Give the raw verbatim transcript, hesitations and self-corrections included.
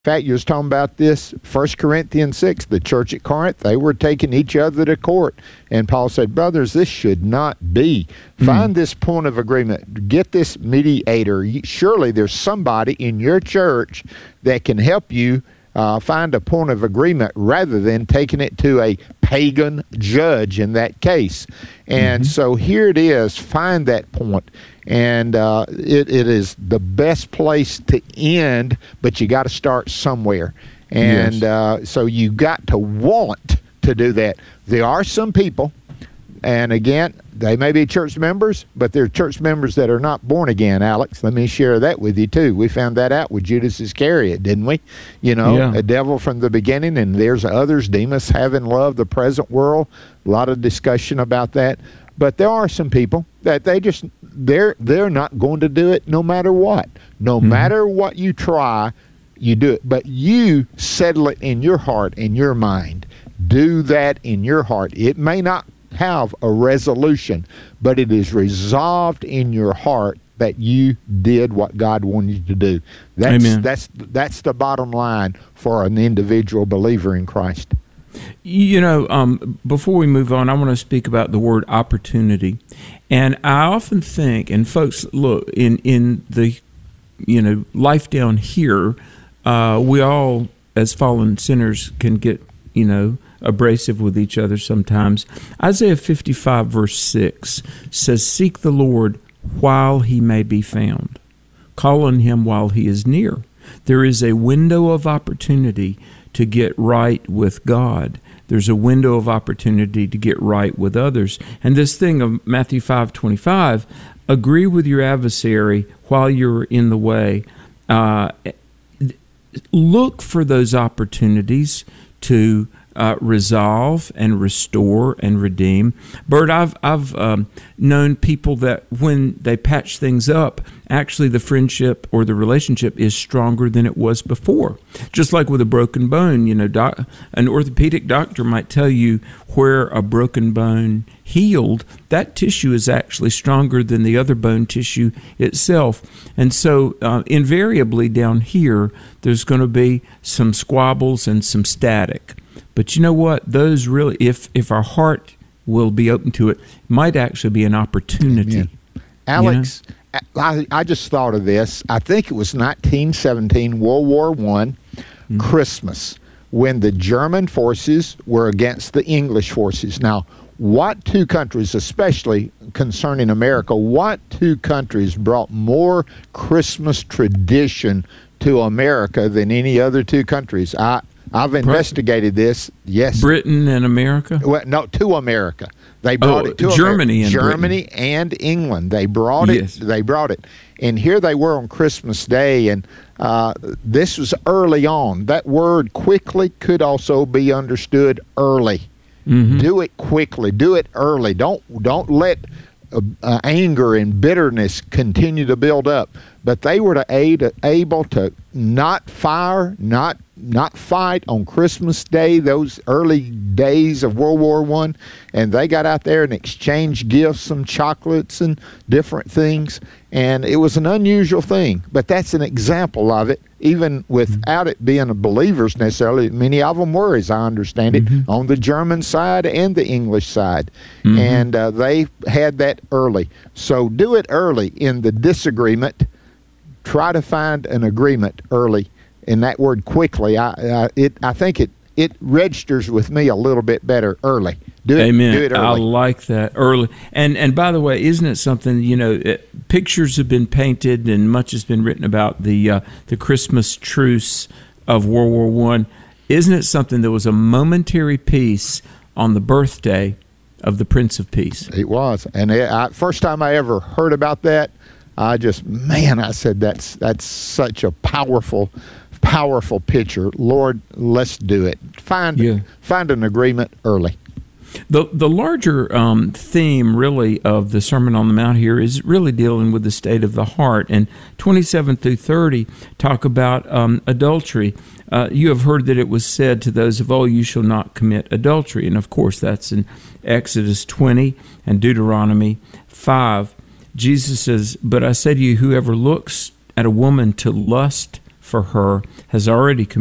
In fact, you was talking about this, First Corinthians six, the church at Corinth, they were taking each other to court. And Paul said, brothers, this should not be. Find mm. this point of agreement. Get this mediator. Surely there's somebody in your church that can help you uh, find a point of agreement rather than taking it to a pagan judge in that case. And mm-hmm. so here it is. Find that point. And uh, it, it is the best place to end, but you got to start somewhere. And yes. uh, so you got to want to do that. There are some people, and again, they may be church members, but they're church members that are not born again, Alex. Let me share that with you, too. We found that out with Judas Iscariot, didn't we? You know, yeah. a devil from the beginning, and there's others, Demas, having loved the present world. A lot of discussion about that. But there are some people that they just, they're they're not going to do it no matter what. No mm-hmm. matter what you try, you do it. But you settle it in your heart, in your mind. Do that in your heart. It may not have a resolution, but it is resolved in your heart that you did what God wanted you to do. That's, Amen. That's, that's the bottom line for an individual believer in Christ. You know, um, before we move on, I want to speak about the word opportunity. And I often think, and folks, look, in, in the, you know, life down here, uh, we all, as fallen sinners, can get, you know, abrasive with each other sometimes. Isaiah fifty-five, verse six says, seek the Lord while he may be found. Call on him while he is near. There is a window of opportunity to get right with God. There's a window of opportunity to get right with others. And this thing of Matthew five twenty-five, agree with your adversary while you're in the way. Uh, look for those opportunities to uh, resolve and restore and redeem. Bert, I've I've um, known people that when they patch things up, actually the friendship or the relationship is stronger than it was before. Just like with a broken bone, you know, doc, an orthopedic doctor might tell you where a broken bone healed, that tissue is actually stronger than the other bone tissue itself. And so uh, invariably down here, there's going to be some squabbles and some static. But you know what? Those really, if if our heart will be open to it, might actually be an opportunity. Yeah. Alex, you know? I, I just thought of this. I think it was nineteen seventeen, World War One, mm-hmm. Christmas, when the German forces were against the English forces. Now, what two countries, especially concerning America, what two countries brought more Christmas tradition to America than any other two countries? I I've investigated this. Yes, Britain and America. Well, no, to America. They brought oh, it to Germany, America. and Germany Britain. and England. They brought it. Yes. They brought it, and here they were on Christmas Day. And uh, this was early on. That word "quickly" could also be understood early. Mm-hmm. Do it quickly. Do it early. Don't don't let uh, uh, anger and bitterness continue to build up. But they were to aid, able to not fire, not not fight on Christmas Day, those early days of World War One, and they got out there and exchanged gifts, some chocolates and different things, and it was an unusual thing. But that's an example of it, even without it being a believers necessarily. Many of them were, as I understand it, mm-hmm. on the German side and the English side, mm-hmm. and uh, they had that early. So do it early in the disagreement. Try to find an agreement early. And that word "quickly," I I, it, I think it, it registers with me a little bit better early. Do it, Amen. Do it early. I like that, early. And and by the way, isn't it something, you know, it, pictures have been painted and much has been written about the uh, the Christmas truce of World War One. Isn't it something that was a momentary peace on the birthday of the Prince of Peace? It was. And it, I, first time I ever heard about that, I just, man, I said, that's that's such a powerful, powerful picture. Lord, let's do it. Find yeah. find an agreement early. The the larger um, theme, really, of the Sermon on the Mount here is really dealing with the state of the heart. And twenty-seven through thirty talk about um, adultery. Uh, you have heard that it was said to those of old, you shall not commit adultery. And, of course, that's in Exodus twenty and Deuteronomy five. Jesus says, but I say to you, whoever looks at a woman to lust for her, has already